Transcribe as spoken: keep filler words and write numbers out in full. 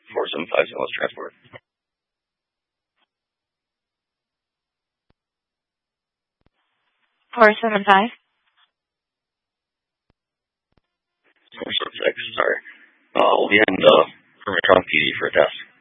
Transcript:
four seven five Saint Louis Transport. four seven five. four seven six, sorry. Uh, we'll be in the Permitron P D for a test.